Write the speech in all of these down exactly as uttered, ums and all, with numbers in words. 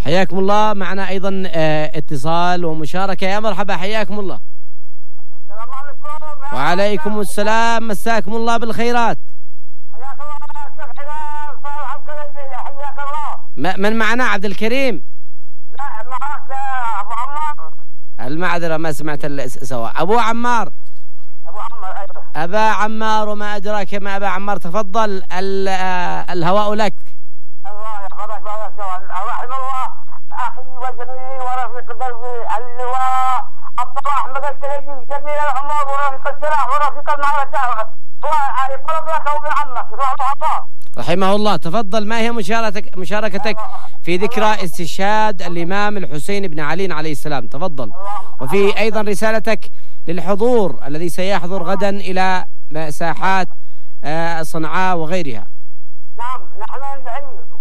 حياكم الله. معنا أيضا اه اتصال ومشاركة. يا مرحبا، حياكم الله. السلام عليكم. وعليكم السلام، مساكم الله بالخيرات. حياك الله شيخ حلال صالح القليبي، حياك الله. من معنا؟ عبد الكريم؟ لا معك أبو عمار. المعذرة ما سمعت سواء. أبو عمار. أبو عمار أيوه. أبا عمار، وما أدراك ما أبا عمار، تفضل الهواء لك. الله يحفظك بارك الله. رحم الله أخي وزميلي ورفيق دربي اللواء عبد الله أحمد الكليبي، جميل العمر ورفيق السلاح ورفيق المعركة، ويطلب لك وابن عمك رحمه الله. رحمه الله. تفضل، ما هي مشاركتك مشاركتك في ذكرى استشهاد الإمام الحسين بن علي عليه السلام؟ تفضل. وفي أيضا رسالتك للحضور الذي سيحضر غدا إلى ساحات صنعاء وغيرها. نعم، نحن ندعي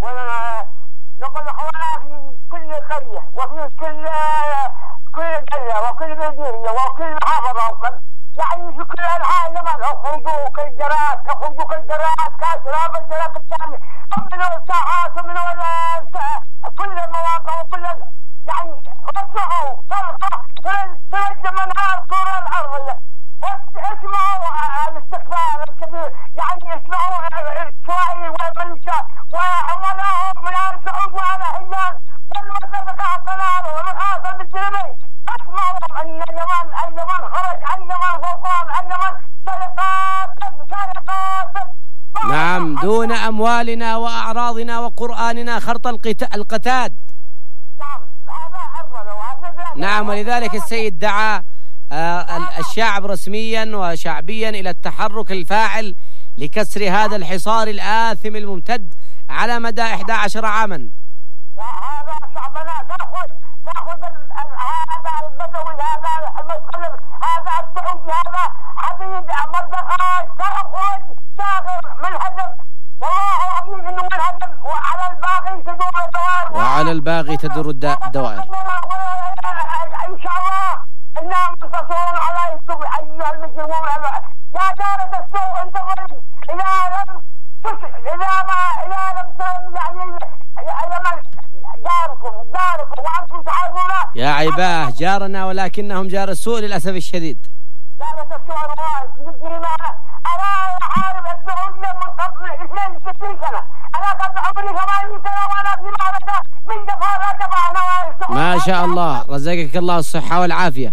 ونقول أخوانا في كل قرية وفي كل كل قرية وكل مدينة وكل محافظة، يعني في كل أنحاء اليمن، اخرجوا كالجراد، اخرجوا كالجراد، كاسراب الجراد الثاني، من الساحات ومن كل المواقع وكل يعني وسعوا طرقة ترجم منها الكرة الأرضية، اسمعوا الاستقبال الكبير، يعني اسمعوا إسرائيل وأمريكا وعملاهم من آل سعود وآل حجاز والمنطقة القناة والمحاصر بالجنوبي، اسمعوا أن اليمن اليمن خرج، اليمن غلطان، اليمن سرقات سرقات. نعم، دون أموالنا وأعراضنا وقرآننا خرط القتاد. نعم، هذا أرضنا وهذا. نعم، ولذلك السيد دعا الشعب رسميا وشعبيا إلى التحرك الفاعل لكسر هذا الحصار الآثم الممتد على مدى إحدى عشر عاما. هذا شعبنا، تأخذ تأخذ هذا البدوي، هذا المتخلف، هذا السعودي، هذا حديد مردخاي، تأخذ ساغر من هدم، والله العظيم إنه من هدم، وعلى الباقي تدور الدوائر، وعلى الباقي تدور الدوائر. إن شاء الله إنهم منتصرون على يكتب أيها المجرمون. يا دارة السوء أنت الرئيس، إذا لم إذا ما إذا لم يعني جاركم جاركم وأنتم تعرفون. يا عباه جارنا ولكنهم جار السوء للأسف الشديد. دارة السوء الله مجرمون. أنا أحارب السعودية من قبل اثنين وستين سنة، أنا قد عمري ثمانين سنة وأنا في معركة من دفاع دفاع نوايا. ما شاء الله، رزقك الله الصحة والعافية.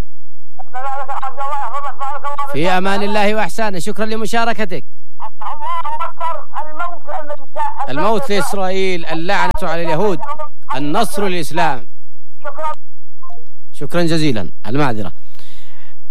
في أمان الله وإحسانه. شكرا لمشاركتك. الموت لإسرائيل، اللعنة على اليهود، النصر للإسلام. شكرا جزيلا. المعذرة.